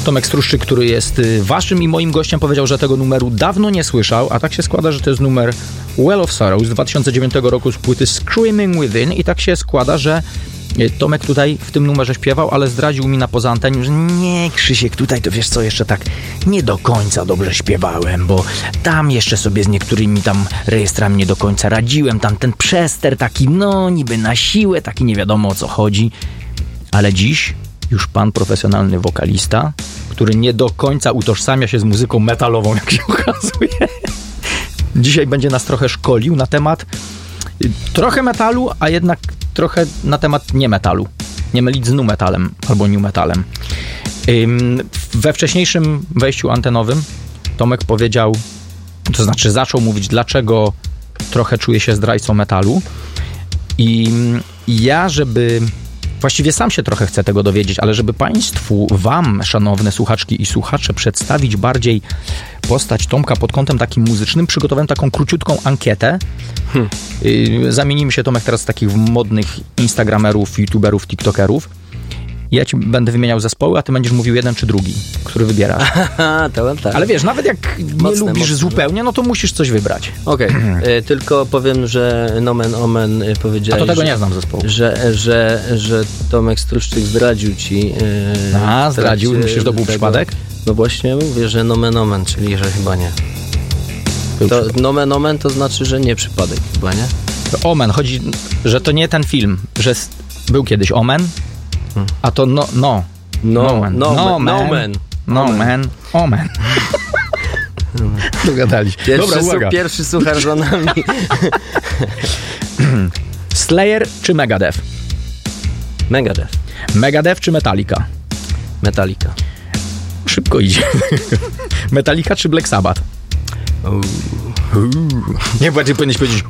Tomek Struszczyk, który jest waszym i moim gościem, powiedział, że tego numeru dawno nie słyszał, a tak się składa, że to jest numer Well of Sorrow z 2009 roku z płyty Screaming Within i tak się składa, że Tomek tutaj w tym numerze śpiewał, ale zdradził mi na poza anteniu, że nie, Krzysiek, tutaj to wiesz co, jeszcze tak nie do końca dobrze śpiewałem, bo tam jeszcze sobie z niektórymi tam rejestrami nie do końca radziłem, tam ten przester taki, no niby na siłę, taki nie wiadomo o co chodzi, ale dziś już pan profesjonalny wokalista, który nie do końca utożsamia się z muzyką metalową, jak się okazuje. Dzisiaj będzie nas trochę szkolił na temat trochę metalu, a jednak trochę na temat nie metalu. Nie mylić z nu metalem albo new metalem. We wcześniejszym wejściu antenowym Tomek powiedział, to znaczy zaczął mówić, dlaczego trochę czuje się zdrajcą metalu. I ja, żeby... Właściwie sam się trochę chcę tego dowiedzieć, ale żeby państwu, wam, szanowne słuchaczki i słuchacze, przedstawić bardziej postać Tomka pod kątem takim muzycznym, przygotowałem taką króciutką ankietę. Zamienimy się, Tomek, teraz z takich modnych instagramerów, youtuberów, tiktokerów. Ja ci będę wymieniał zespoły, a ty będziesz mówił jeden czy drugi, który wybierasz. Tak. Ale wiesz, nawet jak nie lubisz zupełnie, no to musisz coś wybrać. Okej. Tylko powiem, że nomen omen powiedziałeś, a to tego nie znam zespołu. Że Tomek Struszczyk zdradził ci... zdradził? Myślisz, że to był przypadek? No właśnie mówię, że nomen omen, czyli że chyba nie. To nomen omen to znaczy, że nie przypadek chyba, nie? Omen, chodzi, że to nie ten film, że był kiedyś Omen, a to Omen. Dogadaliśmy. Dobra, uwaga. Pierwszy suchar za nami. Slayer czy Megadeth? Megadeth. Megadeth czy Metallica? Metallica. Szybko idzie. Metallica czy Black Sabbath? Nie, bardziej powinieneś powiedzieć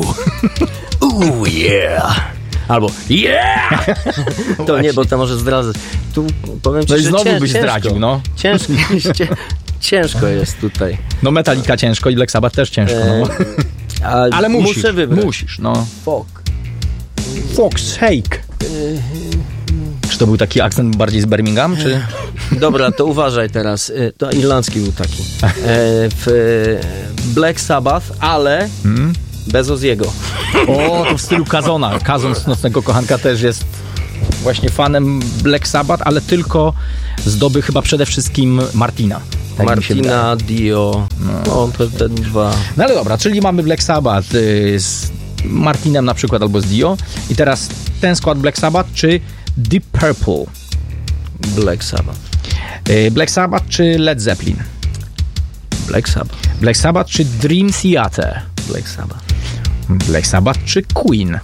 yeah. Albo yeah! To nie, bo to może zdradzać. Tu powiem ci, no i że znowu byś zdradził, no. Ciężko jest tutaj. No Metallica ciężko i Black Sabbath też ciężko, no. Ale muszę wybrać. Musisz, no. Fox's sake. Czy to był taki akcent bardziej z Birmingham, czy... Dobra, to uważaj teraz. To irlandzki był taki. Black Sabbath, ale bez Ozziego. O, to w stylu Kazona. Kazon z Nocnego Kochanka też jest właśnie fanem Black Sabbath, ale tylko z doby chyba przede wszystkim Martina. Tak Martina, Dio. No, te dwa. No ale dobra, czyli mamy Black Sabbath z Martinem na przykład albo z Dio. I teraz ten skład Black Sabbath czy Deep Purple? Black Sabbath. Black Sabbath czy Led Zeppelin? Black Sabbath. Black Sabbath czy Dream Theater? Black Sabbath. Black Sabbath czy Queen?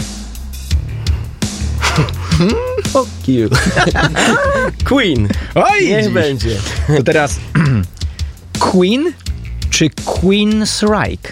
Fuck you. Queen. Oj, niech będzie. To teraz Queen czy Queensryche?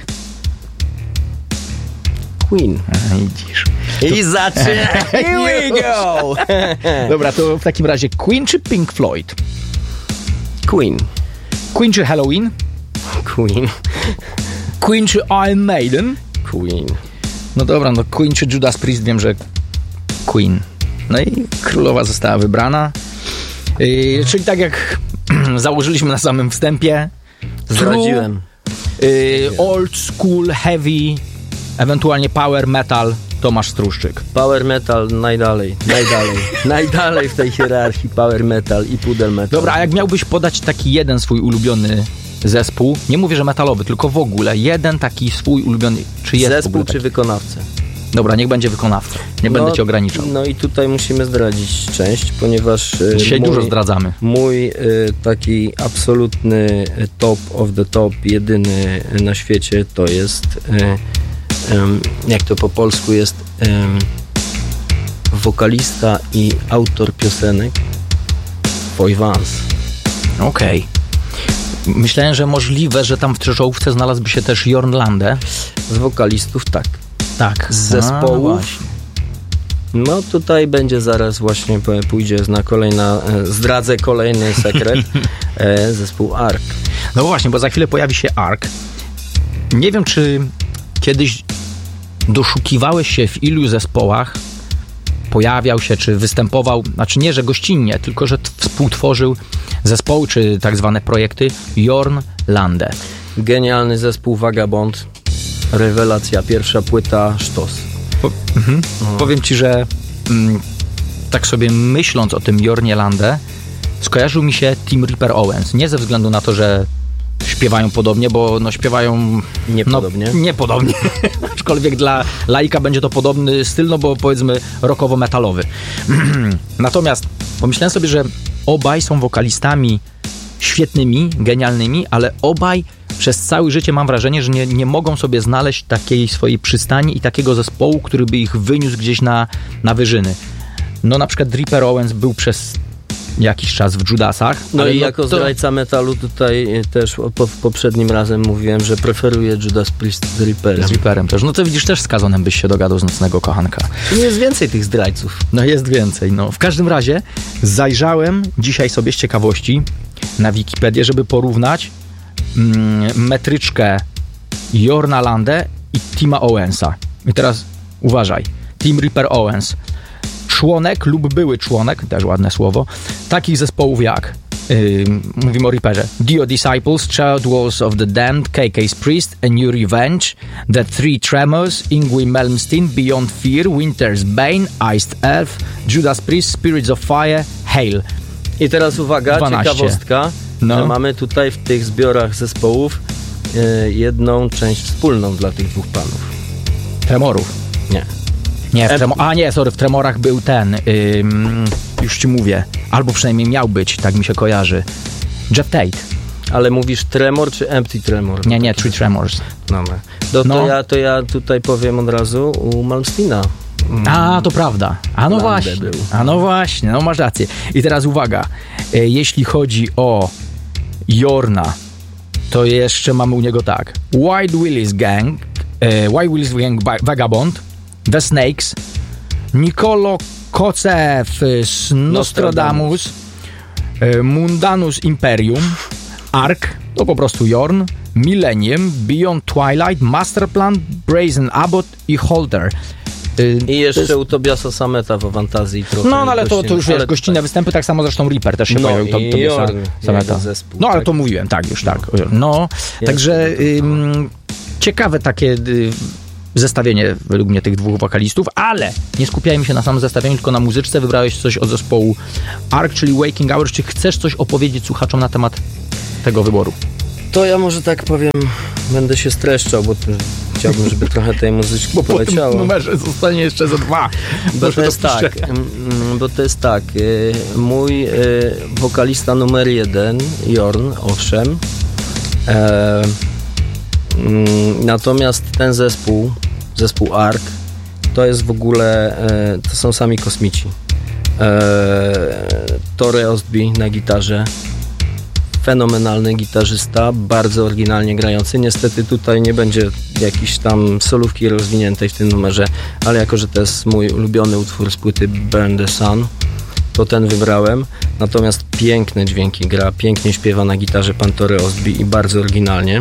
Queen. Widzisz. I zaczynamy. Here we go. Dobra, to w takim razie Queen czy Pink Floyd? Queen. Queen czy Halloween? Queen. Queen czy Iron Maiden? Queen. No dobra, no Queen czy Judas Priest? Wiem, że Queen. No i królowa została wybrana. Czyli tak jak założyliśmy na samym wstępie. Zdradziłem. Old school, heavy, ewentualnie power metal, Tomasz Struszczyk. Power metal najdalej w tej hierarchii power metal i pudel metal. Dobra, a jak miałbyś podać taki jeden swój ulubiony zespół, nie mówię, że metalowy, tylko w ogóle jeden taki swój ulubiony, czy jest zespół czy wykonawcę? Dobra, niech będzie wykonawca. Nie będę cię ograniczał. No i tutaj musimy zdradzić część, ponieważ dzisiaj dużo zdradzamy. Mój taki absolutny top of the top, jedyny na świecie to jest jak to po polsku jest wokalista i autor piosenek Foy Vance. Okej. Myślałem, że możliwe, że tam w czołówce znalazłby się też Jorn Lande. Z wokalistów tak. Z zespołów. No tutaj będzie zaraz właśnie pójdzie na zdradzę kolejny sekret. Zespół Ark. No właśnie, bo za chwilę pojawi się Ark. Nie wiem, czy kiedyś doszukiwałeś się w ilu zespołach pojawiał się, czy występował, znaczy nie, że gościnnie, tylko że współtworzył zespoły, czy tak zwane projekty Jorn Lande. Genialny zespół Vagabond, rewelacja, pierwsza płyta, sztos. Powiem ci, że tak sobie myśląc o tym Jornie Lande, skojarzył mi się Tim Ripper Owens. Nie ze względu na to, że śpiewają podobnie, bo śpiewają niepodobnie. Aczkolwiek dla laika będzie to podobny styl, no bo powiedzmy rockowo-metalowy. Natomiast pomyślałem sobie, że obaj są wokalistami świetnymi, genialnymi, ale obaj przez całe życie mam wrażenie, że nie mogą sobie znaleźć takiej swojej przystani i takiego zespołu, który by ich wyniósł gdzieś na wyżyny. No na przykład Ripper Owens był przez jakiś czas w Judasach. No i jako zdrajca metalu tutaj też poprzednim razem mówiłem, że preferuję Judas Priest z Ripperem. Z Ripperem też. No to widzisz, też z Kazonem byś się dogadał z Nocnego Kochanka. Jest więcej tych zdrajców. No jest więcej. No. W każdym razie zajrzałem dzisiaj sobie z ciekawości na Wikipedię, żeby porównać metryczkę Jorna Lande i Tima Owensa. I teraz uważaj. Tim Ripper Owens. Członek lub były członek, też ładne słowo, takich zespołów jak mówimy o Ripperze, Dio Disciples, Child Wars of the Damned, KK's Priest, A New Revenge, The Three Tremors, Yngwie Malmsteen, Beyond Fear, Winter's Bane, Iced Elf, Judas Priest, Spirits of Fire, Hail. I teraz uwaga, 12. Ciekawostka, że mamy tutaj w tych zbiorach zespołów jedną część wspólną dla tych dwóch panów. Tremorów. Nie, w Tremorach był ten, już ci mówię, albo przynajmniej miał być, tak mi się kojarzy, Jeff Tate. Ale mówisz Tremor czy Empty Tremor? Nie, Three Tremors. Dobra. To ja tutaj powiem od razu u Malmsteena. To prawda. No właśnie, masz rację. I teraz uwaga, jeśli chodzi o Jorna, to jeszcze mamy u niego tak. White Willis Gang Vagabond, The Snakes, Nicolo Kocev z Nostradamus, Mundanus Imperium, Ark, to po prostu Jorn, Millennium, Beyond Twilight, Masterplan, Brazen Abbot i Holter. I jeszcze u Tobiasa Sameta w Fantazji trochę. No ale to już jest gościnne występy, tak samo zresztą Ripper też się pojawił. Tobiasa Sameta. Zespół, no ale to mówiłem, tak. No, także ciekawe takie zestawienie według mnie tych dwóch wokalistów, ale nie skupiajmy się na samym zestawieniu, tylko na muzyczce. Wybrałeś coś od zespołu Ark, czyli Waking Hours. Czy chcesz coś opowiedzieć słuchaczom na temat tego wyboru? To ja może tak powiem, będę się streszczał, bo chciałbym, żeby trochę tej muzyczki poleciało. Po tym numerze zostanie jeszcze za 2. Bo to jest tak, mój wokalista numer 1, Jorn, owszem, natomiast ten zespół Ark, to jest w ogóle, to są sami kosmici. Tore Ostby na gitarze, fenomenalny gitarzysta, bardzo oryginalnie grający. Niestety tutaj nie będzie jakiejś tam solówki rozwiniętej w tym numerze, ale jako, że to jest mój ulubiony utwór z płyty Burn the Sun, to ten wybrałem. Natomiast piękne dźwięki gra, pięknie śpiewa na gitarze pan Tore Ostby i bardzo oryginalnie.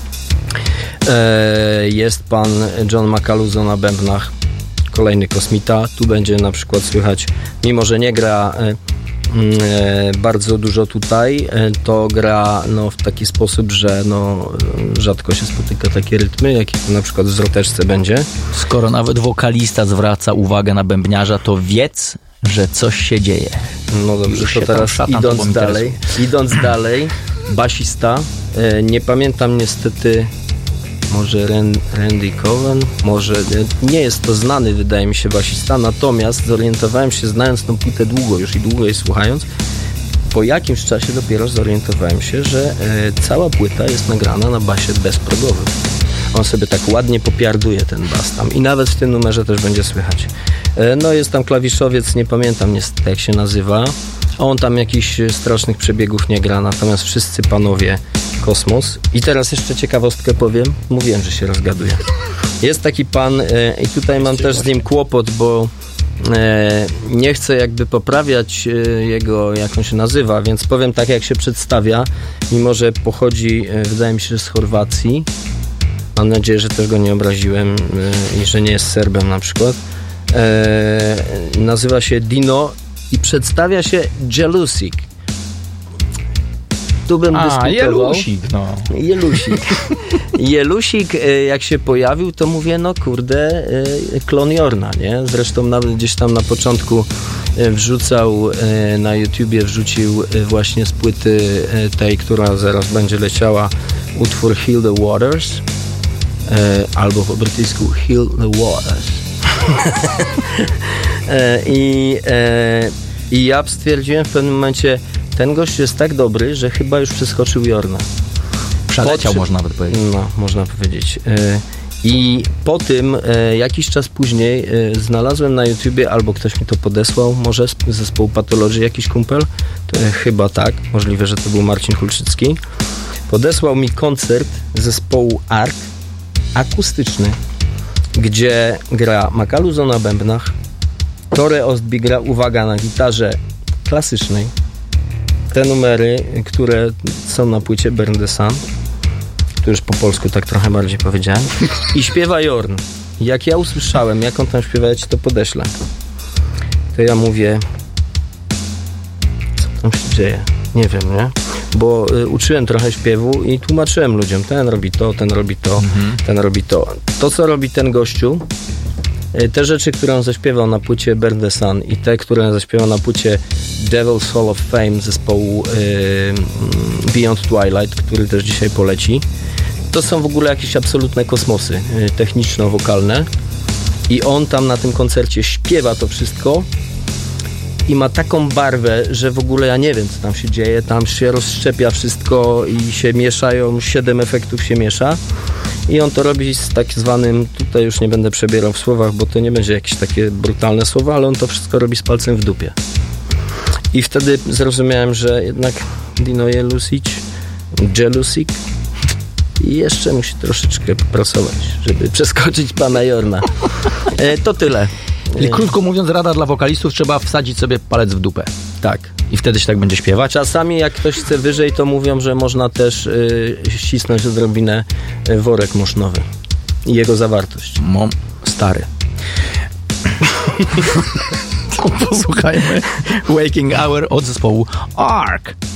Jest pan John Macaluso na bębnach, kolejny kosmita. Tu będzie na przykład słychać, mimo że nie gra bardzo dużo tutaj, to gra w taki sposób, że rzadko się spotyka takie rytmy, jakie tu na przykład w Zroteczce będzie. Skoro nawet wokalista zwraca uwagę na bębniarza, to wiedz, że coś się dzieje. No dobrze, to teraz idąc dalej, basista, nie pamiętam niestety, może Randy Cohen, może nie jest to znany, wydaje mi się, basista, natomiast zorientowałem się, znając tą płytę długo jej słuchając, po jakimś czasie dopiero zorientowałem się, że cała płyta jest nagrana na basie bezprogowym. On sobie tak ładnie popiarduje ten bas tam i nawet w tym numerze też będzie słychać. No jest tam klawiszowiec, nie pamiętam niestety jak się nazywa, on tam jakichś strasznych przebiegów nie gra, natomiast wszyscy panowie kosmos. I teraz jeszcze ciekawostkę powiem. Mówiłem, że się rozgaduję. Jest taki pan i tutaj mam też z nim kłopot, bo nie chcę jakby poprawiać jego, jak on się nazywa, więc powiem tak, jak się przedstawia, mimo że pochodzi, wydaje mi się, że z Chorwacji. Mam nadzieję, że też go nie obraziłem i że nie jest Serbem na przykład. Nazywa się Dino i przedstawia się Jelusik. Tu bym dyskutował. Jelusik, no. Jelusik, jak się pojawił, to mówię, no kurde, klon Jorna, nie? Zresztą nawet gdzieś tam na początku wrzucał na YouTubie, wrzucił właśnie z płyty tej, która zaraz będzie leciała, utwór Heal the Waters, albo po brytyjsku Heal the Waters. I ja stwierdziłem w pewnym momencie, ten gość jest tak dobry, że chyba już przeskoczył Jorna. Przeleciał, można nawet powiedzieć. No, można powiedzieć. I po tym, jakiś czas później, znalazłem na YouTubie, albo ktoś mi to podesłał, może z zespołu Patologii, jakiś kumpel, chyba tak, możliwe, że to był Marcin Hulczycki, podesłał mi koncert zespołu ARK, akustyczny, gdzie gra Makaluzo na bębnach, Tore Ostby gra, uwaga, na gitarze klasycznej, te numery, które są na płycie Burn the Sun, tu już po polsku tak trochę bardziej powiedziałem, i śpiewa Jorn. Jak ja usłyszałem, jak on tam śpiewa, ja ci to podeślę, to ja mówię, co tam się dzieje? Nie wiem, nie? Bo uczyłem trochę śpiewu i tłumaczyłem ludziom, ten robi to, ten robi to, ten robi to. To, co robi ten gościu, te rzeczy, które on zaśpiewał na płycie Burn the Sun i te, które on zaśpiewał na płycie Devil's Hall of Fame zespołu Beyond Twilight, który też dzisiaj poleci, to są w ogóle jakieś absolutne kosmosy techniczno-wokalne i on tam na tym koncercie śpiewa to wszystko i ma taką barwę, że w ogóle ja nie wiem, co tam się dzieje, tam się rozszczepia wszystko i się mieszają, 7 efektów się miesza i on to robi z tak zwanym, tutaj już nie będę przebierał w słowach, bo to nie będzie jakieś takie brutalne słowa, ale on to wszystko robi z palcem w dupie. I wtedy zrozumiałem, że jednak Dino Jelusik i jeszcze musi troszeczkę popracować, żeby przeskoczyć pana Jorna. To tyle. I krótko mówiąc, rada dla wokalistów, trzeba wsadzić sobie palec w dupę. Tak. I wtedy się tak będzie śpiewać. Czasami jak ktoś chce wyżej, to mówią, że można też ścisnąć odrobinę worek mosznowy i jego zawartość. Stary. Posłuchajmy Waking Hour od zespołu ARK.